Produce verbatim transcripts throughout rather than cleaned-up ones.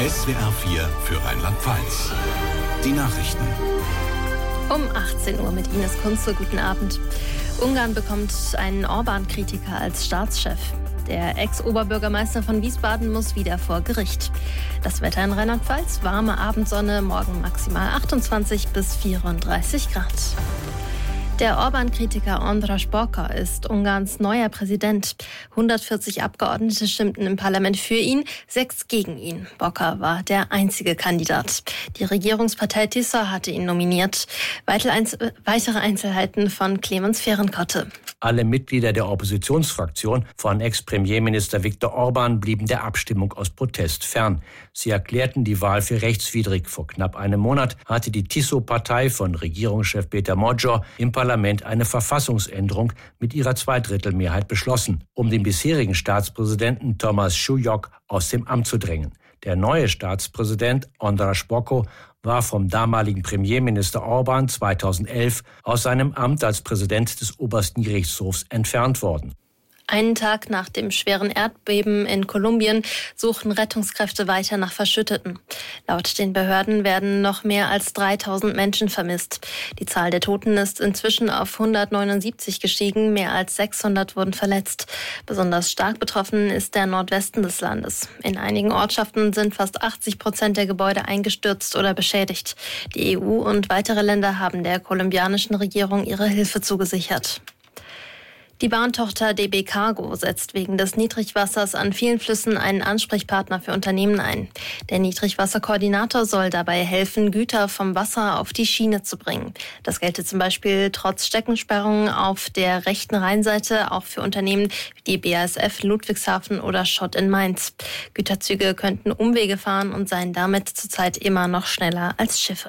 S W R vier für Rheinland-Pfalz. Die Nachrichten. Um achtzehn Uhr mit Ines Kunze. Guten Abend. Ungarn bekommt einen Orban-Kritiker als Staatschef. Der Ex-Oberbürgermeister von Wiesbaden muss wieder vor Gericht. Das Wetter in Rheinland-Pfalz: warme Abendsonne, morgen maximal achtundzwanzig bis vierunddreißig Grad. Der Orban-Kritiker András Bokar ist Ungarns neuer Präsident. hundertvierzig Abgeordnete stimmten im Parlament für ihn, sechs gegen ihn. Bokar war der einzige Kandidat. Die Regierungspartei Tisza hatte ihn nominiert. Weitere Einzelheiten von Clemens Fehrenkotte. Alle Mitglieder der Oppositionsfraktion von Ex-Premierminister Viktor Orban blieben der Abstimmung aus Protest fern. Sie erklärten die Wahl für rechtswidrig. Vor knapp einem Monat hatte die Tiso-Partei von Regierungschef Péter Magyar im Parlament eine Verfassungsänderung mit ihrer Zweidrittelmehrheit beschlossen, um den bisherigen Staatspräsidenten Thomas Schulyok aus dem Amt zu drängen. Der neue Staatspräsident András Bokar war vom damaligen Premierminister Orban zweitausendelf aus seinem Amt als Präsident des obersten Gerichtshofs entfernt worden. Einen Tag nach dem schweren Erdbeben in Kolumbien suchen Rettungskräfte weiter nach Verschütteten. Laut den Behörden werden noch mehr als dreitausend Menschen vermisst. Die Zahl der Toten ist inzwischen auf hundertneunundsiebzig gestiegen, mehr als sechshundert wurden verletzt. Besonders stark betroffen ist der Nordwesten des Landes. In einigen Ortschaften sind fast achtzig Prozent der Gebäude eingestürzt oder beschädigt. Die E U und weitere Länder haben der kolumbianischen Regierung ihre Hilfe zugesichert. Die Bahntochter D B Cargo setzt wegen des Niedrigwassers an vielen Flüssen einen Ansprechpartner für Unternehmen ein. Der Niedrigwasserkoordinator soll dabei helfen, Güter vom Wasser auf die Schiene zu bringen. Das gelte zum Beispiel trotz Steckensperrungen auf der rechten Rheinseite auch für Unternehmen wie die B A S F Ludwigshafen oder Schott in Mainz. Güterzüge könnten Umwege fahren und seien damit zurzeit immer noch schneller als Schiffe.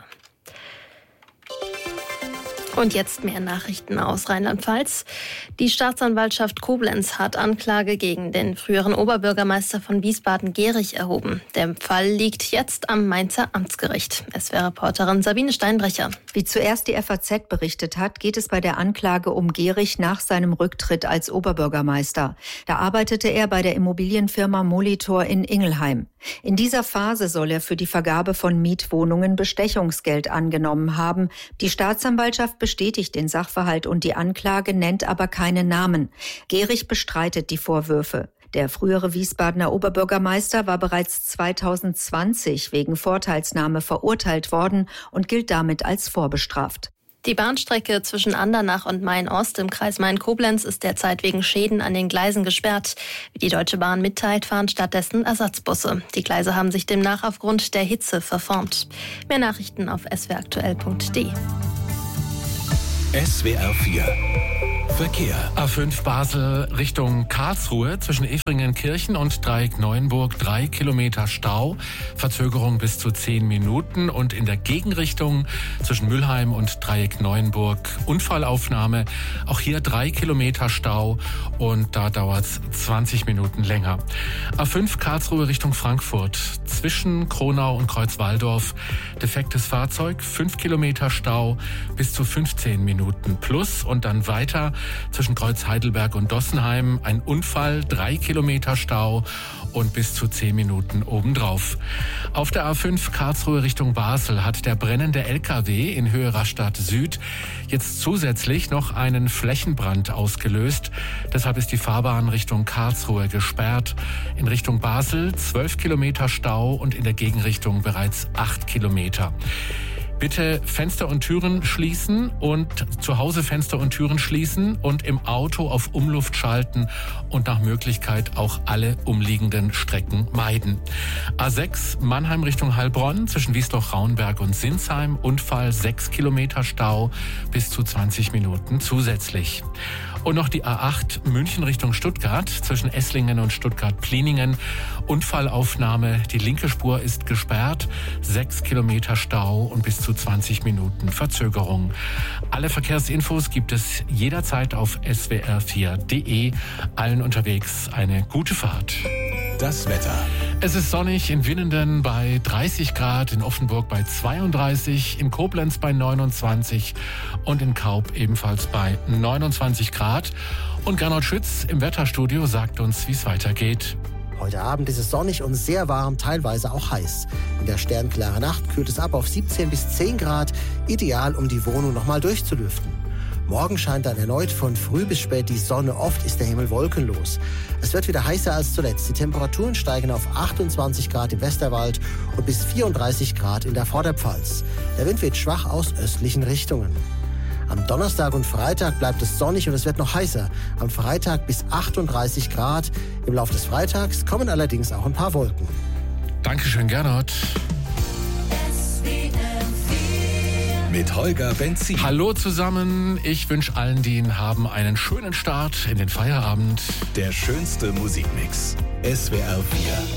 Und jetzt mehr Nachrichten aus Rheinland-Pfalz. Die Staatsanwaltschaft Koblenz hat Anklage gegen den früheren Oberbürgermeister von Wiesbaden Gehrig erhoben. Der Fall liegt jetzt am Mainzer Amtsgericht. S W R-Reporterin Sabine Steinbrecher. Wie zuerst die F A Z berichtet hat, geht es bei der Anklage um Gehrig nach seinem Rücktritt als Oberbürgermeister. Da arbeitete er bei der Immobilienfirma Molitor in Ingelheim. In dieser Phase soll er für die Vergabe von Mietwohnungen Bestechungsgeld angenommen haben. Die Staatsanwaltschaft bestätigt den Sachverhalt und die Anklage nennt aber keine Namen. Gehrig bestreitet die Vorwürfe. Der frühere Wiesbadener Oberbürgermeister war bereits zweitausendzwanzig wegen Vorteilsnahme verurteilt worden und gilt damit als vorbestraft. Die Bahnstrecke zwischen Andernach und Main-Ost im Kreis Main-Koblenz ist derzeit wegen Schäden an den Gleisen gesperrt. Wie die Deutsche Bahn mitteilt, fahren stattdessen Ersatzbusse. Die Gleise haben sich demnach aufgrund der Hitze verformt. Mehr Nachrichten auf s w aktuell punkt d e. S W R vier Verkehr. A fünf Basel Richtung Karlsruhe zwischen Efringenkirchen und Dreieck-Neuenburg drei Kilometer Stau, Verzögerung bis zu zehn Minuten und in der Gegenrichtung zwischen Mülheim und Dreieck-Neuenburg Unfallaufnahme, auch hier drei Kilometer Stau und da dauert es zwanzig Minuten länger. A fünf Karlsruhe Richtung Frankfurt zwischen Kronau und Kreuzwaldorf defektes Fahrzeug, fünf Kilometer Stau bis zu fünfzehn Minuten plus und dann weiter zwischen Kreuz Heidelberg und Dossenheim ein Unfall, drei Kilometer Stau und bis zu zehn Minuten obendrauf. Auf der A fünf Karlsruhe Richtung Basel hat der brennende L K W in Höhe Rastatt Süd jetzt zusätzlich noch einen Flächenbrand ausgelöst. Deshalb ist die Fahrbahn Richtung Karlsruhe gesperrt. In Richtung Basel zwölf Kilometer Stau und in der Gegenrichtung bereits acht Kilometer. Bitte Fenster und Türen schließen und zu Hause Fenster und Türen schließen und im Auto auf Umluft schalten und nach Möglichkeit auch alle umliegenden Strecken meiden. A sechs Mannheim Richtung Heilbronn zwischen Wiesloch-Raunberg und Sinsheim Unfall, sechs Kilometer Stau bis zu zwanzig Minuten zusätzlich. Und noch die A acht München Richtung Stuttgart zwischen Esslingen und Stuttgart-Pliningen. Unfallaufnahme, die linke Spur ist gesperrt, sechs Kilometer Stau und bis zu zwanzig Minuten Verzögerung. Alle Verkehrsinfos gibt es jederzeit auf s w r vier punkt d e. Allen unterwegs eine gute Fahrt. Das Wetter. Es ist sonnig in Winnenden bei dreißig Grad, in Offenburg bei zweiunddreißig, in Koblenz bei neunundzwanzig und in Kaub ebenfalls bei neunundzwanzig Grad. Und Gernot Schütz im Wetterstudio sagt uns, wie es weitergeht. Heute Abend ist es sonnig und sehr warm, teilweise auch heiß. In der sternklaren Nacht kühlt es ab auf siebzehn bis zehn Grad, ideal, um die Wohnung nochmal durchzulüften. Morgen scheint dann erneut von früh bis spät die Sonne, oft ist der Himmel wolkenlos. Es wird wieder heißer als zuletzt. Die Temperaturen steigen auf achtundzwanzig Grad im Westerwald und bis vierunddreißig Grad in der Vorderpfalz. Der Wind weht schwach aus östlichen Richtungen. Am Donnerstag und Freitag bleibt es sonnig und es wird noch heißer. Am Freitag bis achtunddreißig Grad. Im Laufe des Freitags kommen allerdings auch ein paar Wolken. Dankeschön, Gernot. Mit Holger Benzin. Hallo zusammen. Ich wünsche allen, die ihn haben, einen schönen Start in den Feierabend. Der schönste Musikmix. S W R vier.